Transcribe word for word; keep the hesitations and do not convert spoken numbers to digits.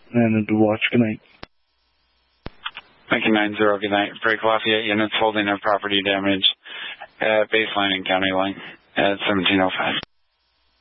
And a watch. Good night. Lincoln nine zero, good night. Break Lafayette units holding a property damage at baseline and county line at seventeen oh five.